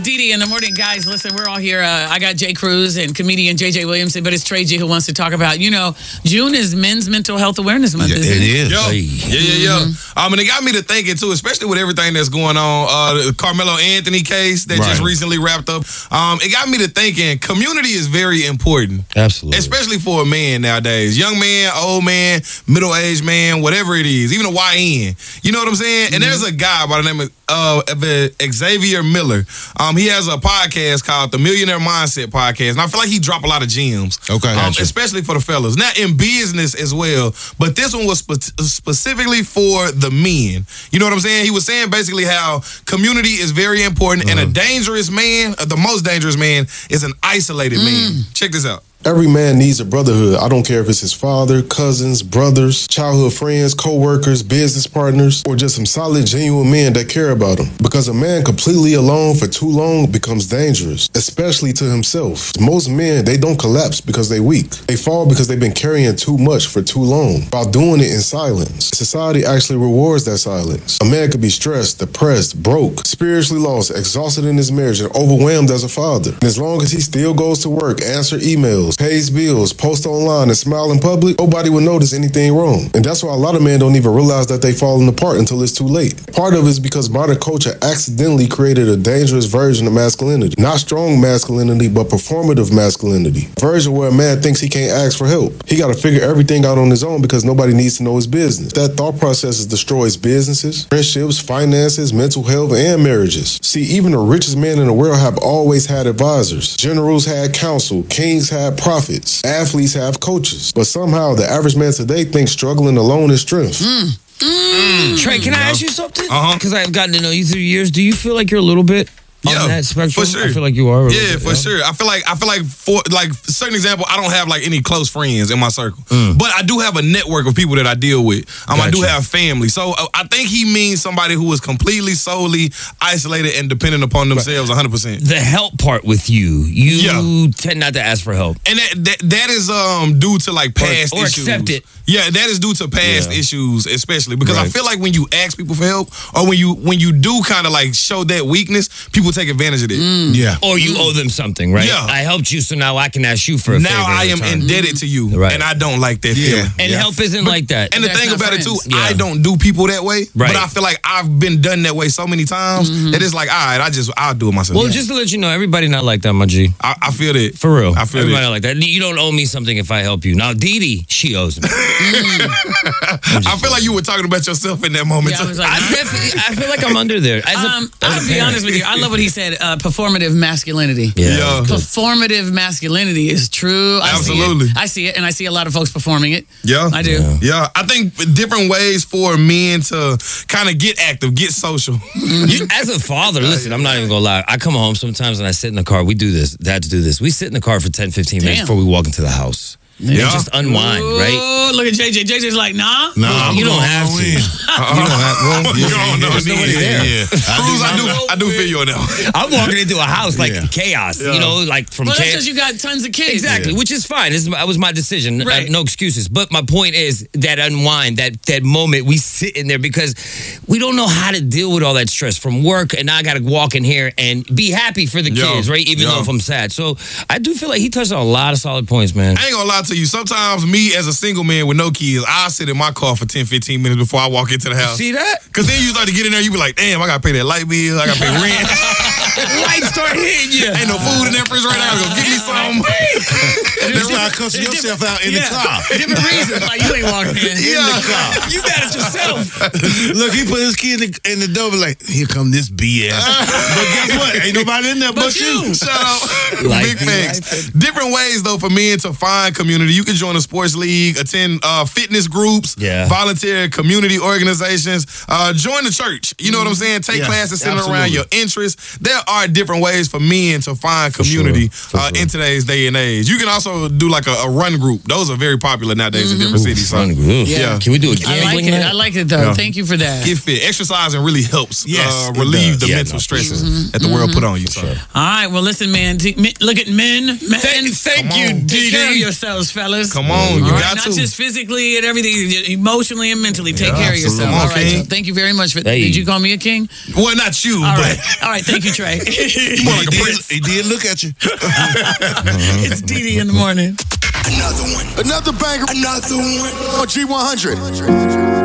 Dee in the morning, guys. Listen, we're all here. I got Jay Cruz and comedian JJ Williamson, but it's Trey G who wants to talk about, June is Men's Mental Health Awareness Month. Yeah, it is. Yeah. And it got me to thinking, too, especially with everything that's going on, the Carmelo Anthony case that just recently wrapped up. It got me to thinking community is very important. Absolutely. Especially for a man nowadays. Young man, old man, middle-aged man, whatever it is. Even a YN. You know what I'm saying? And there's a guy by the name of Xavier Miller. He has a podcast called the Millionaire Mindset Podcast, and I feel like he dropped a lot of gems. Okay, gotcha. Especially for the fellas. Not in business as well, but this one was specifically for the men. You know what I'm saying? He was saying basically how community is very important, and a dangerous man, the most dangerous man, is an isolated man. Check this out. Every man needs a brotherhood. I don't care if it's his father, cousins, brothers, childhood friends, co-workers, business partners, or just some solid, genuine men that care about him. Because a man completely alone for too long becomes dangerous, especially to himself. Most men, they don't collapse because they're weak. They fall because they've been carrying too much for too long, while doing it in silence. Society actually rewards that silence. A man could be stressed, depressed, broke, spiritually lost, exhausted in his marriage, and overwhelmed as a father. And as long as he still goes to work, answer emails, pays bills, post online, and smile in public, nobody will notice anything wrong. And that's why a lot of men don't even realize that they falling apart until it's too late. Part of it is because modern culture accidentally created a dangerous version of masculinity. Not strong masculinity, but performative masculinity. A version where a man thinks he can't ask for help. He got to figure everything out on his own because nobody needs to know his business. That thought process destroys businesses, friendships, finances, mental health, and marriages. See, even the richest men in the world have always had advisors. Generals had counsel. Kings had prophets. Athletes have coaches. But somehow the average man today thinks struggling alone is strength. Trey, can I ask you something? Because I've gotten to know you through the years. Do you feel like you're a little bit on that spectrum? For sure. I feel like you are. For sure. I feel like for certain example, I don't have like any close friends in my circle, but I do have a network of people that I deal with. I do have family, so I think he means somebody who is completely, solely isolated and dependent upon themselves 100%. The help part with you tend not to ask for help, and that is due to like past or issues. accept it. Yeah, that is due to past issues, especially because I feel like when you ask people for help, or when you do kind of like show that weakness, people take advantage of it. Yeah. Or you owe them something, right? Yeah. I helped you, so now I can ask you for a favor. Now I am indebted to you, and I don't like that feeling. And help isn't like that. And the thing about it too, I don't do people that way, but I feel like I've been done that way so many times that it's like, all right, I'll do it myself. Well, just to let you know, everybody not like that, my G. I feel that. For real. I feel everybody not like that. You don't owe me something if I help you. Now, Dee, she owes me. I feel like you were talking about yourself in that moment. Yeah, I was like, I feel like I'm under there. I'll be honest with you. I love what he said. Performative masculinity. Yeah. Performative masculinity is true. Absolutely. I see it, and I see a lot of folks performing it. Yeah. I do. Yeah. I think different ways for men to kind of get active, get social. As a father, listen, I'm not even going to lie. I come home sometimes and I sit in the car. We do this. Dads do this. We sit in the car for 10, 15 minutes before we walk into the house. Yeah. And just unwind, right? Look at JJ. JJ's like, nah. You don't have to. You don't have to. There's nobody there. I do feel you on that. I'm walking into a house like chaos, like from chaos. That's because you got tons of kids. Exactly, which is fine. That was my decision. Right. No excuses. But my point is that unwind, that moment, we sit in there because we don't know how to deal with all that stress from work, and now I got to walk in here and be happy for the kids, right? Even though if I'm sad. So I do feel like he touched on a lot of solid points, man. I ain't gonna lie to you. Sometimes me as a single man with no kids, I'll sit in my car for 10, 15 minutes before I walk into the house. See that? Because then you start to get in there, you be like, damn, I got to pay that light bill. I got to pay rent. Lights start hitting you. Ain't no food in that refrigerator. I gotta go get me some. That's why I cussing yourself out in the car. Different reasons. Like, you ain't walking in the car. You got it yourself. Look, he put his kid in the door, like, here come this BS. But guess what? Ain't nobody in there but you. Shout out. Big facts. Different ways, though, for men to find community. You can join a sports league, attend fitness groups, volunteer community organizations, join the church. You know what I'm saying? Take classes centered around your interests. There are different ways for men to find community in today's day and age. You can also do like a run group. Those are very popular nowadays in different cities. Run group. Yeah. Can we do a gambling night? I like it, though. Thank you for that. Get fit. Exercising really helps relieve the mental stresses that the world put on you. So. All right. Well, listen, man. Look at men. Thank you, Dee. Take care of yourselves, fellas. Come on. You got Not to. just physically and everything, emotionally and mentally. Take care of yourself. All right. So thank you very much. Did you call me a king? Well, not you, All but. right. All right. Thank you, Trey. You more like a prince. He did look at you. It's Didi in the morning. Another one. Another banger. Another one. On G100.